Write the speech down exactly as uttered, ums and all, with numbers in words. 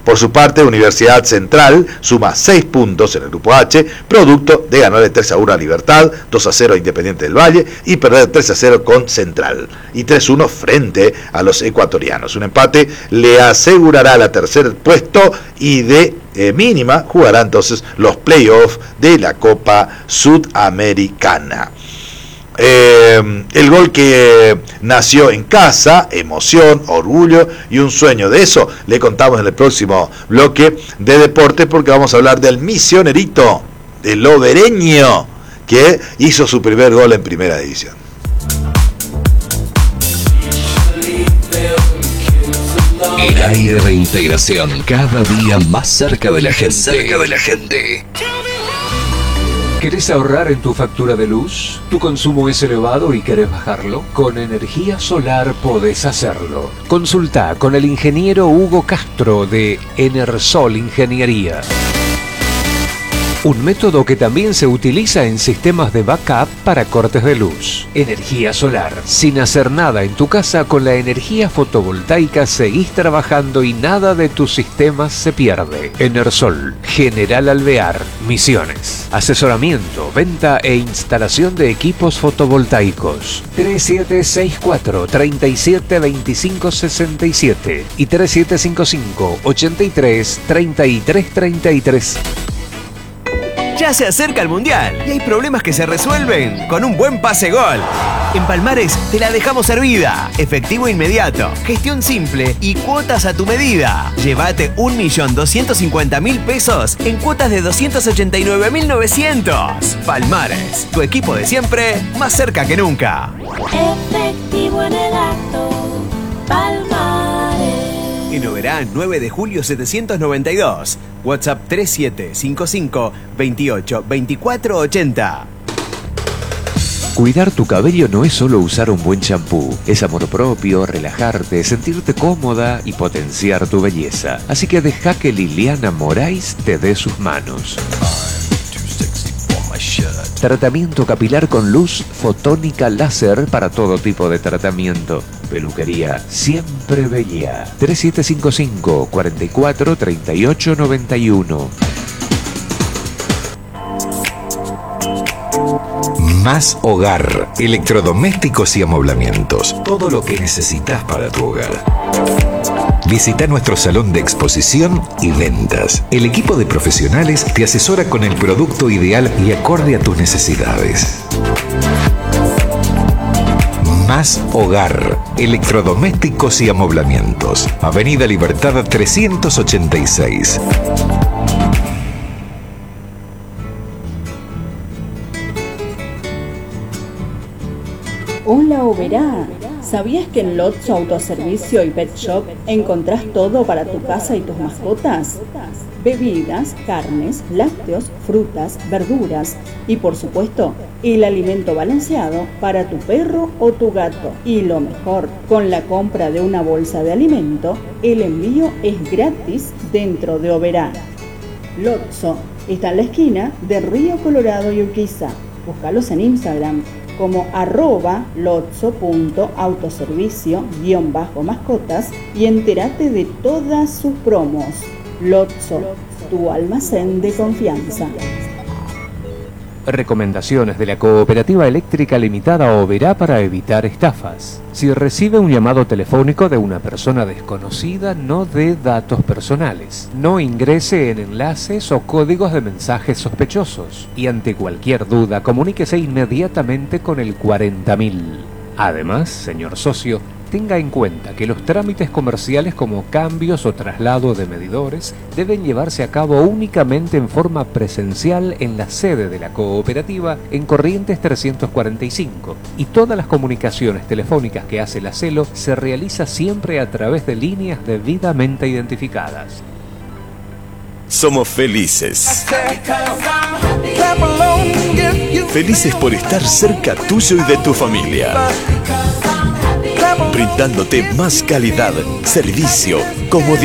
Por su parte, Universidad Central suma seis puntos en el grupo H, producto de ganarle tres a uno a Libertad, dos a cero a Independiente del Valle y perder tres a cero con Central. Y tres a uno frente a los ecuatorianos. Un empate le asegurará la tercer puesto y de eh, mínima jugará entonces los playoffs de la Copa Sudamericana. Eh, el gol que nació en casa, emoción, orgullo y un sueño. De eso le contamos en el próximo bloque de deporte, porque vamos a hablar del misionerito, del obereño, que hizo su primer gol en primera división. Era y de reintegración, cada día más cerca de la gente. Cerca de la gente. ¿Querés ahorrar en tu factura de luz? ¿Tu consumo es elevado y querés bajarlo? Con energía solar podés hacerlo. Consulta con el ingeniero Hugo Castro de Enersol Ingeniería. Un método que también se utiliza en sistemas de backup para cortes de luz. Energía solar. Sin hacer nada en tu casa, con la energía fotovoltaica seguís trabajando y nada de tus sistemas se pierde. Enersol, General Alvear, Misiones. Asesoramiento, venta e instalación de equipos fotovoltaicos. tres siete seis cuatro, tres siete dos cinco seis siete y tres siete cinco cinco, ocho tres, tres tres tres tres. Ya se acerca el Mundial y hay problemas que se resuelven con un buen pase gol. En Palmares te la dejamos servida. Efectivo inmediato, gestión simple y cuotas a tu medida. Llévate un millón doscientos cincuenta mil pesos en cuotas de doscientos ochenta y nueve mil novecientos. Palmares, tu equipo de siempre, más cerca que nunca. Efectivo en el acto, Palmares. En Oberá, nueve de julio setecientos noventa y dos. WhatsApp tres siete cinco cinco, veintiocho, veinticuatro ochenta. Cuidar tu cabello no es solo usar un buen champú, es amor propio, relajarte, sentirte cómoda y potenciar tu belleza. Así que deja que Liliana Moraes te dé sus manos. Tratamiento capilar con luz fotónica láser para todo tipo de tratamiento. Peluquería Siempre Bella. tres siete cinco cinco, cuatro cuatro, tres ocho nueve uno. Más Hogar, electrodomésticos y amoblamientos. Todo lo que necesitas para tu hogar. Visita nuestro salón de exposición y ventas. El equipo de profesionales te asesora con el producto ideal y acorde a tus necesidades. Más Hogar, electrodomésticos y amoblamientos. Avenida Libertad trescientos ochenta y seis. Hola Oberá, ¿sabías que en Lotso Autoservicio y Pet Shop encontrás todo para tu casa y tus mascotas? Bebidas, carnes, lácteos, frutas, verduras y por supuesto el alimento balanceado para tu perro o tu gato. Y lo mejor, con la compra de una bolsa de alimento, el envío es gratis dentro de Oberá. Lotso está en la esquina de Río Colorado y Urquiza. Búscalos en Instagram como arroba lotso.autoservicio guión bajo mascotas y entérate de todas sus promos. Lotso, tu almacén de confianza. Recomendaciones de la Cooperativa Eléctrica Limitada Oberá para evitar estafas. Si recibe un llamado telefónico de una persona desconocida, no dé datos personales. No ingrese en enlaces o códigos de mensajes sospechosos. Y ante cualquier duda, comuníquese inmediatamente con el cuarenta mil. Además, señor socio, tenga en cuenta que los trámites comerciales como cambios o traslado de medidores deben llevarse a cabo únicamente en forma presencial en la sede de la cooperativa en Corrientes trescientos cuarenta y cinco, y todas las comunicaciones telefónicas que hace la CELO se realiza siempre a través de líneas debidamente identificadas. Somos felices. Felices por estar cerca tuyo y de tu familia. Brindándote más calidad, servicio, comodidad.